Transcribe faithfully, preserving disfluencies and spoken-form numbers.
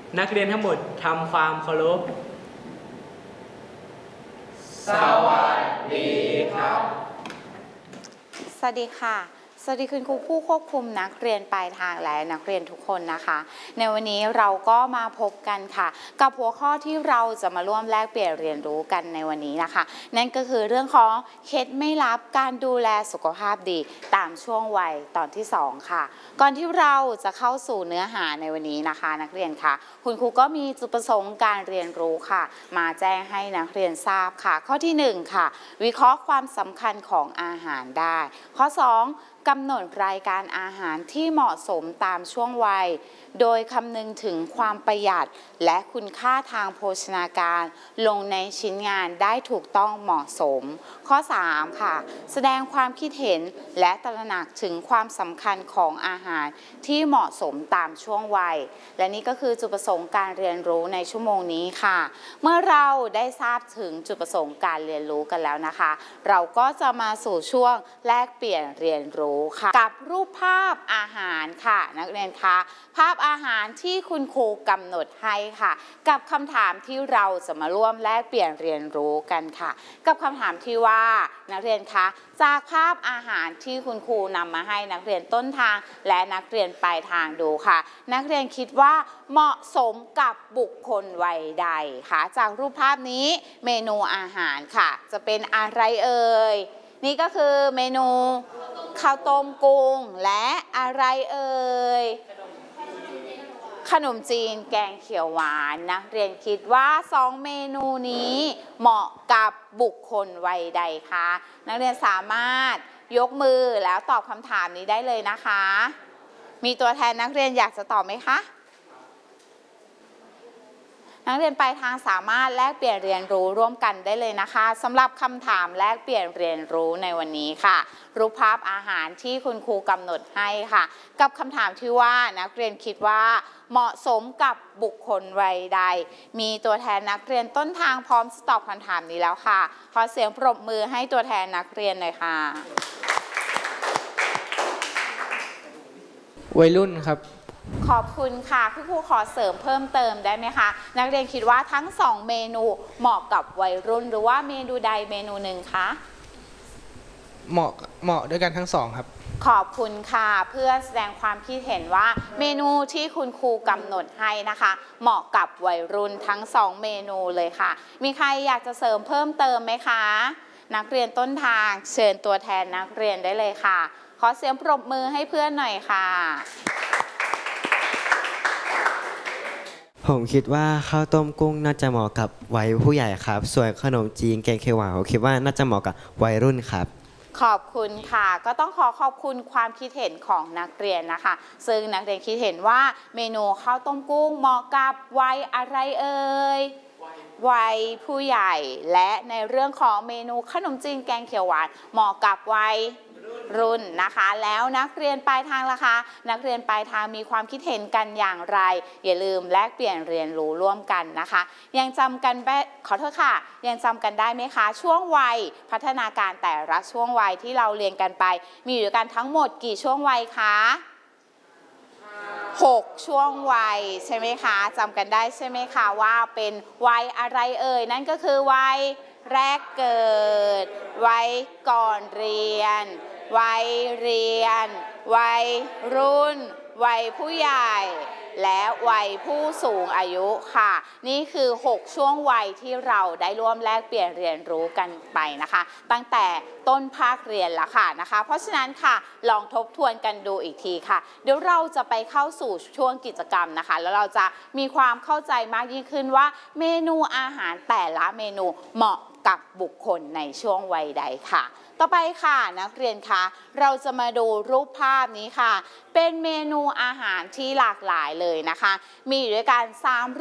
นักเรียนทั้งหมดทำความเคารพสวัสดีครับสวัสดีค่ะสวัสดีคุณครูผู้ควบคุมนักเรียนปลายทางและนักเรียนทุกคนนะคะในวันนี้เราก็มาพบกันค่ะกับหัวข้อที่เราจะมาร่วมแลกเปลี่ยนเรียนรู้กันในวันนี้นะคะนั่นก็คือเรื่องของเคล็ดไม่ลับการดูแลสุขภาพดีตามช่วงวัยตอนที่สองค่ะก่อนที่เราจะเข้าสู่เนื้อหาในวันนี้นะคะนักเรียนค่ะคุณครูก็มีจุดประสงค์การเรียนรู้ค่ะมาแจ้งให้นักเรียนทราบค่ะข้อที่หนึ่งค่ะวิเคราะห์ความสำคัญของอาหารได้ข้อสองกำหนดรายการอาหารที่เหมาะสมตามช่วงวัยโดยคำนึงถึงความประหยัดและคุณค่าทางโภชนาการลงในชิ้นงานได้ถูกต้องเหมาะสมข้อสามค่ะแสดงความคิดเห็นและตระหนักถึงความสำคัญของอาหารที่เหมาะสมตามช่วงวัยและนี่ก็คือจุดประสงค์การเรียนรู้ในชั่วโมงนี้ค่ะเมื่อเราได้ทราบถึงจุดประสงค์การเรียนรู้กันแล้วนะคะเราก็จะมาสู่ช่วงแลกเปลี่ยนเรียนรู้กับรูปภาพอาหารค่ะนักเรียนคะภาพอาหารที่คุณครูกำหนดให้ค่ะกับคำถามที่เราจะมาร่วมแลกเปลี่ยนเรียนรู้กันค่ะกับคำถามที่ว่านักเรียนคะจากภาพอาหารที่คุณครูนำมาให้นักเรียนต้นทางและนักเรียนปลายทางดูค่ะนักเรียนคิดว่าเหมาะสมกับบุคคลวัยใดคะจากรูปภาพนี้เมนูอาหารค่ะจะเป็นอะไรเอ่ยนี่ก็คือเมนูข้าวต้มกุ้งและอะไรเอ่ยขนมจีนแกงเขียวหวานนักเรียนคิดว่าสองเมนูนี้เหมาะกับบุคคลวัยใดคะนักเรียนสามารถยกมือแล้วตอบคำถามนี้ได้เลยนะคะมีตัวแทนนักเรียนอยากจะตอบไหมคะนักเรียนปลายทางสามารถแลกเปลี่ยนเรียนรู้ร่วมกันได้เลยนะคะสำหรับคำถามแลกเปลี่ยนเรียนรู้ในวันนี้ค่ะรูปภาพอาหารที่คุณครูกำหนดให้ค่ะกับคำถามที่ว่านักเรียนคิดว่าเหมาะสมกับบุคคลวัยใดมีตัวแทนนักเรียนต้นทางพร้อมตอบคำถามนี้แล้วค่ะขอเสียงปรบมือให้ตัวแทนนักเรียนหน่อยค่ะวัยรุ่นครับขอบคุณค่ะคุณครูขอเสริมเพิ่มเติมได้ไหมคะนักเรียนคิดว่าทั้งสองเมนูเหมาะกับวัยรุ่นหรือว่าเมนูใดเมนูหนึ่งคะเหมาะเหมาะด้วยกันทั้งสองครับขอบคุณค่ะเพื่อแสดงความคิดเห็นว่าเมนูที่คุณครูกำหนดให้นะคะเหมาะกับวัยรุ่นทั้งสองเมนูเลยค่ะมีใครอยากจะเสริมเพิ่มเติมไหมคะนักเรียนต้นทางเชิญตัวแทนนักเรียนได้เลยค่ะขอเสียงปรบมือให้เพื่อนหน่อยค่ะผมคิดว่าข้าวต้มกุ้งน่าจะเหมาะกับวัยผู้ใหญ่ครับส่วนขนมจีนแกงเขียวหวานผมคิดว่าน่าจะเหมาะกับวัยรุ่นครับขอบคุณค่ะก็ต้องขอขอบคุณความคิดเห็นของนักเรียนนะคะซึ่งนักเรียนคิดเห็นว่าเมนูข้าวต้มกุ้งเหมาะกับวัยอะไรเอ่ยวัยผู้ใหญ่และในเรื่องของเมนูขนมจีนแกงเขียวหวานเหมาะกับวัยรุ่นนะคะแล้วนักเรียนปลายทางล่ะคะนักเรียนปลายทางมีความคิดเห็นกันอย่างไรอย่าลืมแลกเปลี่ยนเรียนรู้ร่วมกันนะคะยังจำกันขอโทษค่ะยังจำกันได้ไหมคะช่วงวัยพัฒนาการแต่ละช่วงวัยที่เราเรียนกันไปมีอยู่กันทั้งหมดกี่ช่วงวัยคะหกช่วงวัยใช่ไหมคะจำกันได้ใช่ไหมคะว่าเป็นวัยอะไรเอ่ยนั่นก็คือวัยแรกเกิดวัยก่อนเรียนวัยเรียนวัยรุ่นวัยผู้ใหญ่และวัยผู้สูงอายุค่ะนี่คือหกช่วงวัยที่เราได้ร่วมแลกเปลี่ยนเรียนรู้กันไปนะคะตั้งแต่ต้นภาคเรียนแล้วค่ะนะคะเพราะฉะนั้นค่ะลองทบทวนกันดูอีกทีค่ะเดี๋ยวเราจะไปเข้าสู่ช่วงกิจกรรมนะคะแล้วเราจะมีความเข้าใจมากยิ่งขึ้นว่าเมนูอาหารแต่ละเมนูเหมาะกับบุคคลในช่วงวัยใดค่ะต่อไปค่ะนักเรียนคะเราจะมาดูรูปภาพนี้ค่ะเป็นเมนูอาหารที่หลากหลายเลยนะคะมีอยู่ด้วยกันสาม